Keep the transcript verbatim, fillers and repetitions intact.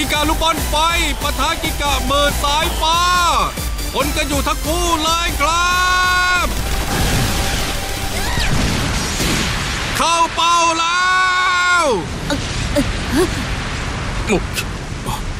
กิกาลูกบอลไฟปะทะกิกาเบิดสายฟ้าคนกันอยู่ทั้งคู่เลยครับเข้าเป้าแล้ว